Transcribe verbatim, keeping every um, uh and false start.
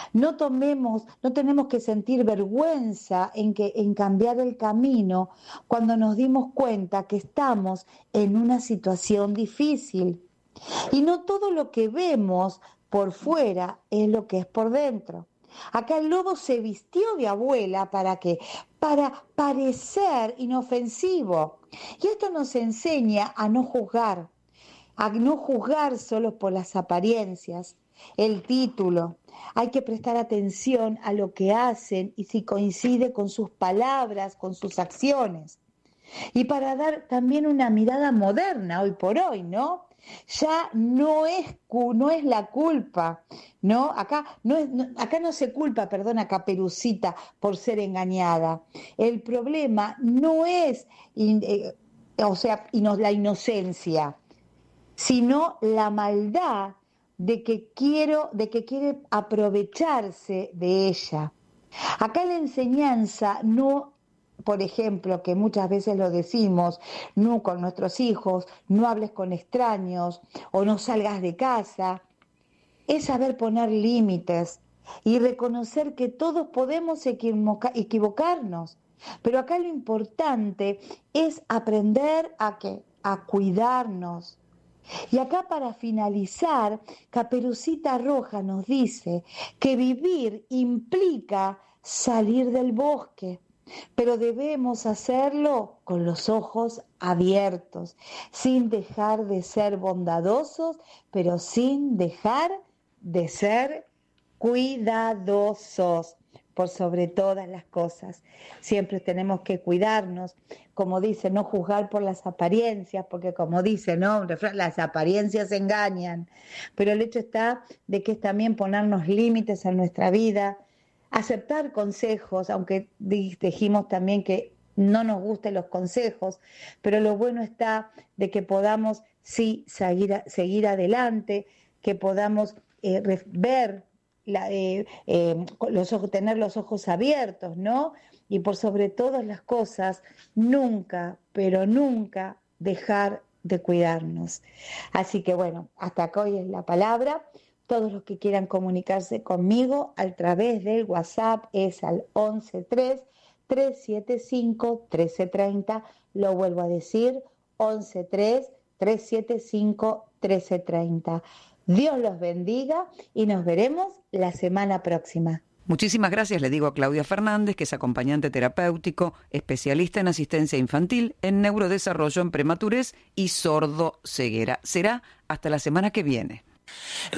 No tomemos, no tenemos que sentir vergüenza en, que, en cambiar el camino cuando nos dimos cuenta que estamos en una situación difícil. Y no todo lo que vemos por fuera es lo que es por dentro. Acá el lobo se vistió de abuela para que, para parecer inofensivo. Y esto nos enseña a no juzgar, a no juzgar solo por las apariencias, el título. Hay que prestar atención a lo que hacen y si coincide con sus palabras, con sus acciones. Y para dar también una mirada moderna hoy por hoy, ¿no? Ya no es, no es la culpa, ¿no? Acá no, es, no, acá no se culpa, perdón, a Caperucita por ser engañada. El problema no es, eh, o sea, la inocencia, sino la maldad de que quiero, de que quiere aprovecharse de ella. Acá la enseñanza no, por ejemplo, que muchas veces lo decimos, no con nuestros hijos, no hables con extraños o no salgas de casa, es saber poner límites y reconocer que todos podemos equivoca- equivocarnos. Pero acá lo importante es aprender a qué, a cuidarnos. Y acá para finalizar, Caperucita Roja nos dice que vivir implica salir del bosque, pero debemos hacerlo con los ojos abiertos, sin dejar de ser bondadosos, pero sin dejar de ser cuidadosos. Por sobre todas las cosas, siempre tenemos que cuidarnos, como dice, no juzgar por las apariencias, porque como dice, ¿no? Las apariencias engañan, pero el hecho está de que es también ponernos límites en nuestra vida, aceptar consejos, aunque dijimos también que no nos gusten los consejos, pero lo bueno está de que podamos sí seguir, seguir adelante, que podamos eh, ver La, eh, eh, los ojos, tener los ojos abiertos, ¿no? Y por sobre todas las cosas, nunca, pero nunca dejar de cuidarnos. Así que bueno, hasta acá hoy es la palabra. Todos los que quieran comunicarse conmigo a través del WhatsApp es al once tres, tres siete cinco, uno tres tres cero. Lo vuelvo a decir, once tres, tres siete cinco, uno tres tres cero. Dios los bendiga y nos veremos la semana próxima. Muchísimas gracias, le digo a Claudia Fernández, que es acompañante terapéutico, especialista en asistencia infantil, en neurodesarrollo en prematurez y sordo ceguera. Será hasta la semana que viene.